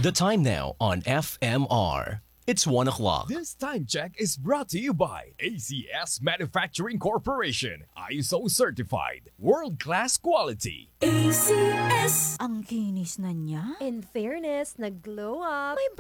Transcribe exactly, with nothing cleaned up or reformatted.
The time now on F M R. It's one o'clock. This time check is brought to you by A C S Manufacturing Corporation. I S O certified. World-class quality. A C S. Ang kinis na niya. In fairness, nag-glow up. May